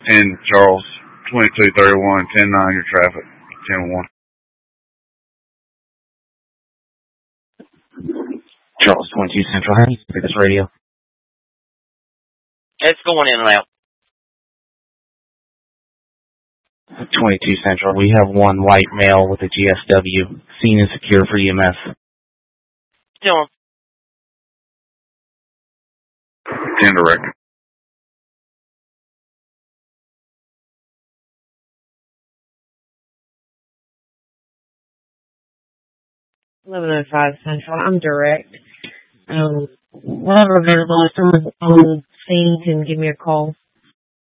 10 Charles, 2231, 10-9, your traffic, 10-1. Charles 22 Central, how do you pick this radio? It's going in and out. 22 Central, we have one white male with a GSW, seen and secure for EMS. Still. 10 direct. $11:05 Central. I'm direct. Whenever available, if someone's on the scene, can give me a call.